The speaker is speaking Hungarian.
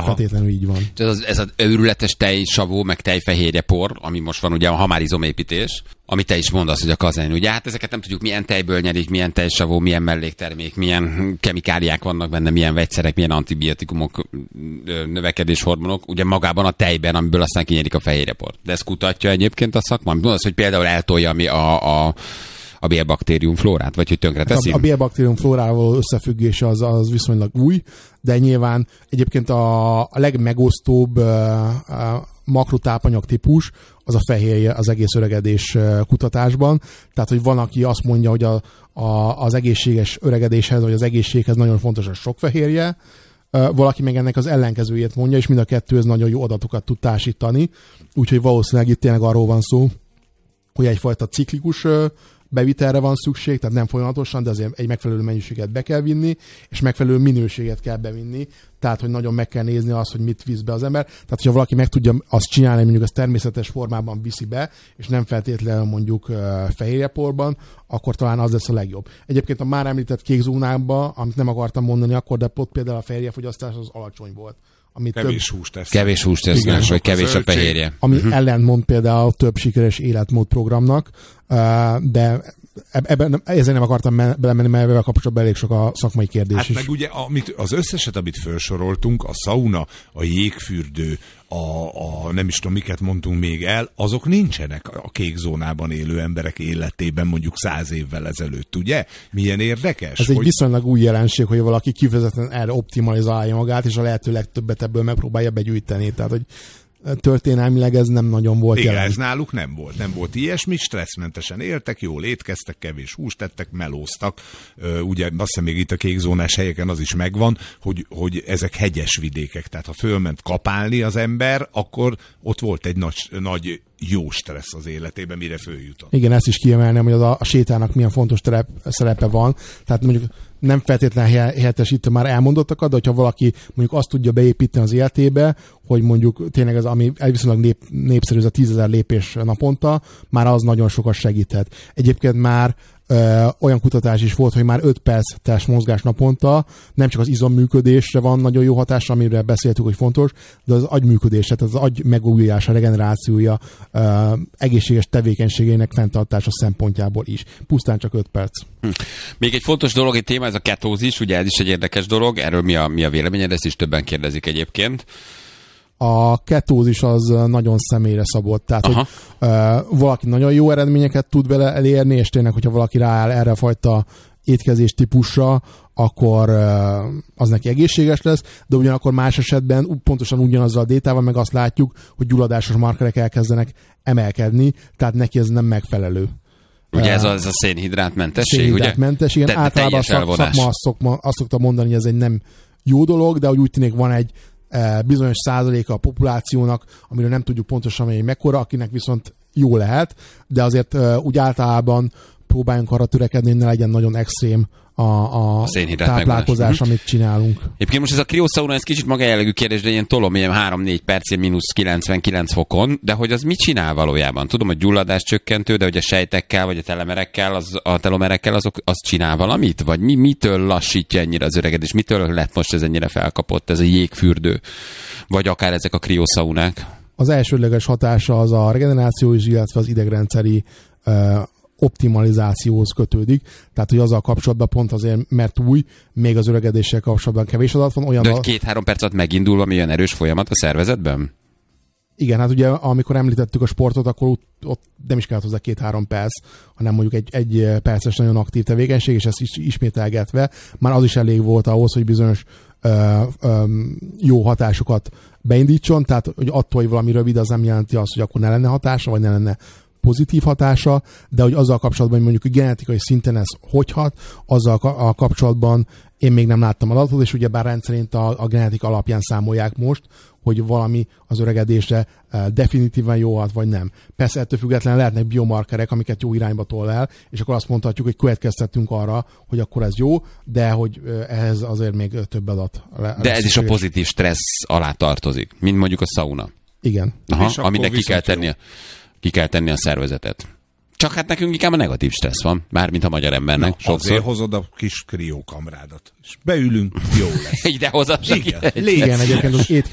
feltétlenül így van. Ez az őrületes tejsavó, meg tejfehérje por, ami most van ugye a hamárizomépítés, amit te is mondasz, hogy a kazán, ugye hát ezeket nem tudjuk milyen tejből nyerik, milyen tejsavó, milyen melléktermék, milyen kemikáliák vannak benne, milyen vegyszerek, milyen antibiotikumok, növekedéshormonok, ugye magában a tejben, amiből aztán kinyerik a fehérjeport. De ezt kutatja egyébként a szakma? Amit mondasz, hogy például eltolja a bélbaktérium flórát, vagy hogy tönkre teszi? A bélbaktérium flórával összefüggés az viszonylag új, de nyilván egyébként a legmegosztóbb makrotápanyag típus az a fehérje az egész öregedés kutatásban. Tehát, hogy van, aki azt mondja, hogy az egészséges öregedéshez, vagy az egészséghez nagyon fontos a sok fehérje, valaki meg ennek az ellenkezőjét mondja, és mind a kettő ez nagyon jó adatokat tud társítani. Úgyhogy valószínűleg itt tényleg arról van szó, hogy egyfajta ciklikus bevitelre van szükség, tehát nem folyamatosan, de azért egy megfelelő mennyiséget be kell vinni, és megfelelő minőséget kell bevinni, tehát hogy nagyon meg kell nézni azt, hogy mit visz be az ember. Tehát, hogyha valaki meg tudja azt csinálni, mondjuk azt természetes formában viszi be, és nem feltétlenül mondjuk fehérjeporban, akkor talán az lesz a legjobb. Egyébként a már említett kék zónákban, amit nem akartam mondani akkor, de ott például a fehérjefogyasztás az alacsony volt. Kevés húst tesznek, vagy kevés a fehérje. Ami ellentmond például több sikeres életmódprogramnak, de ezzel nem akartam belemenni, mert ebben kapcsolatban elég sok a szakmai kérdés is. Meg ugye az összeset, amit felsoroltunk, a szauna, a jégfürdő, nem is tudom, miket mondtunk még el, azok nincsenek a kék zónában élő emberek életében mondjuk 100 évvel ezelőtt, ugye? Milyen érdekes? Ez egy viszonylag új jelenség, hogy valaki kifejezetten erre optimalizálja magát, és a lehető legtöbbet ebből megpróbálja begyűjteni. Tehát, hogy történelmileg ez nem nagyon volt igen, jelen. Ez náluk nem volt ilyesmi, stresszmentesen éltek, jól étkeztek, kevés húst tettek, melóztak. Ugye azt hiszem még itt a kékzónás helyeken az is megvan, hogy ezek hegyes vidékek, tehát ha fölment kapálni az ember, akkor ott volt egy nagy jó stressz az életében, mire följutott. Igen, ezt is kiemelném, hogy a sétának milyen fontos szerepe van. Tehát mondjuk nem feltétlenül helyettesítő már elmondottakat, de hogyha valaki mondjuk azt tudja beépíteni az életébe, hogy mondjuk tényleg ez, ami viszonylag népszerű, ez a 10 000 lépés naponta, már az nagyon sokat segíthet. Egyébként már olyan kutatás is volt, hogy már 5 perces mozgás naponta nem csak az izomműködésre van nagyon jó hatása, amiről beszéltük, hogy fontos, de az agyműködésre, tehát az agy megújulása, regenerációja, egészséges tevékenységének fenntartása szempontjából is. Pusztán csak 5 perc. Még egy fontos dolog, egy téma, ez a ketózis, ugye ez is egy érdekes dolog, erről mi a véleményed, ezt is többen kérdezik egyébként. A ketózis az nagyon személyre szabott, tehát hogy valaki nagyon jó eredményeket tud vele elérni, és tényleg, hogyha valaki rááll erre a fajta étkezés típusra, akkor az neki egészséges lesz, de ugyanakkor más esetben pontosan ugyanazzal a détával meg azt látjuk, hogy gyulladásos markerek elkezdenek emelkedni, tehát neki ez nem megfelelő. Ugye ez a szénhidrátmentesség, ugye? Szénhidrátmentesség, igen, általában a szakma azt szokta mondani, hogy ez egy nem jó dolog, de úgy tűnik van egy bizonyos százaléka a populációnak, amiről nem tudjuk pontosan, hogy mekkora, akinek viszont jó lehet, de azért úgy általában próbáljunk arra törekedni, hogy ne legyen nagyon extrém a táplálkozás, amit csinálunk. Egyébként most ez a krioszauna, ez kicsit magájellegű kérdés, de ilyen tolom, ilyen 3-4 percén mínusz 99 fokon, de hogy az mit csinál valójában? Tudom, hogy gyulladás csökkentő, de hogy a sejtekkel, vagy a telomerekkel az csinál valamit? Vagy mitől lassítja ennyire az öregedés? Mitől lett most ez ennyire felkapott, ez a jégfürdő? Vagy akár ezek a krioszaunák? Az elsődleges hatása az a regeneráció is, illetve az idegrendszeri optimalizációhoz kötődik, tehát hogy azzal kapcsolatban pont azért, mert új, még az öregedéssel kapcsolatban kevés adat van. De 2-3 perc alatt megindul valami olyan erős folyamat a szervezetben? Igen, hát ugye amikor említettük a sportot, akkor ott nem is kellett hozzá 2-3 perc, hanem mondjuk egy perces nagyon aktív tevékenység, és ezt is ismételgetve már az is elég volt ahhoz, hogy bizonyos jó hatásokat beindítson, tehát hogy attól, hogy valami rövid, az nem jelenti azt, hogy akkor ne lenne hatása, vagy ne lenne pozitív hatása, de hogy azzal kapcsolatban, hogy mondjuk a genetikai szinten ez hogy hat, azzal a kapcsolatban én még nem láttam adatot, és ugyebár rendszerint a genetika alapján számolják most, hogy valami az öregedésre definitíven jó hat, vagy nem. Persze ettől függetlenül lehetnek biomarkerek, amiket jó irányba tol el, és akkor azt mondhatjuk, hogy következtettünk arra, hogy akkor ez jó, de hogy ehhez azért még több adat. De ez is a pozitív stressz alá tartozik, mint mondjuk a szauna. Igen. Aminek ki kell tenni a szervezetet. Csak hát nekünk inkább a negatív stressz van, mármint a magyar embernek. Sokszor. Azért hozod a kis kriókamrádat, és beülünk, jó lesz. Ide hozod. Igen, egyébként az